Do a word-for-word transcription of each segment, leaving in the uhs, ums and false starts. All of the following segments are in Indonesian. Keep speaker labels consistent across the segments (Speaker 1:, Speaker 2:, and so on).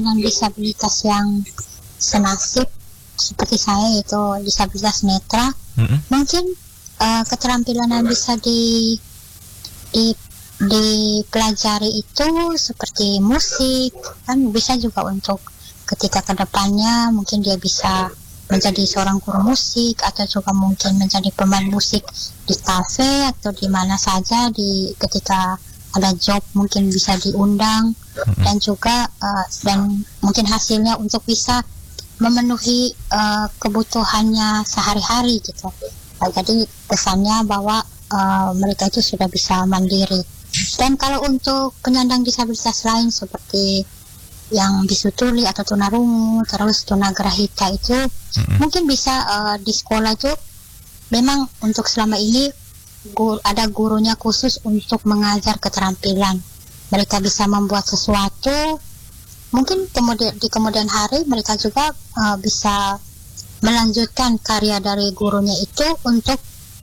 Speaker 1: penyandang disabilitas yang senasib seperti saya, itu disabilitas netra, mm-hmm. mungkin uh, keterampilan yang bisa di, di dipelajari itu seperti musik, kan bisa juga untuk ketika kedepannya mungkin dia bisa menjadi seorang guru musik, atau juga mungkin menjadi pemain musik di kafe atau di mana saja, di ketika ada job mungkin bisa diundang, mm-hmm. dan juga uh, dan mungkin hasilnya untuk bisa memenuhi uh, kebutuhannya sehari-hari gitu. Nah, jadi kesannya bahwa uh, mereka itu sudah bisa mandiri. Dan kalau untuk penyandang disabilitas lain seperti yang bisu tuli atau tunarungu, terus tunagrahita itu, mm-hmm. mungkin bisa uh, di sekolah itu memang untuk selama ini Gur, ada gurunya khusus untuk mengajar keterampilan. Mereka bisa membuat sesuatu, mungkin kemudian di kemudian hari mereka juga uh, bisa melanjutkan karya dari gurunya itu untuk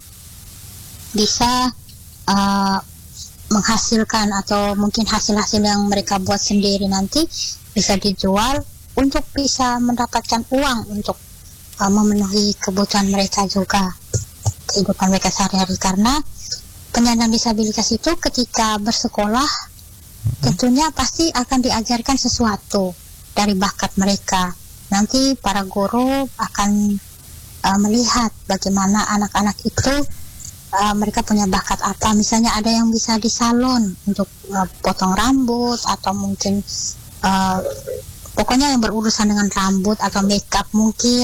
Speaker 1: bisa uh, menghasilkan, atau mungkin hasil-hasil yang mereka buat sendiri nanti bisa dijual untuk bisa mendapatkan uang untuk uh, memenuhi kebutuhan mereka juga, kehidupan mereka sehari-hari. Karena penyandang disabilitas itu ketika bersekolah tentunya pasti akan diajarkan sesuatu dari bakat mereka. Nanti para guru akan uh, melihat bagaimana anak-anak itu uh, mereka punya bakat apa. Misalnya ada yang bisa di salon untuk uh, potong rambut, atau mungkin uh, pokoknya yang berurusan dengan rambut atau makeup mungkin.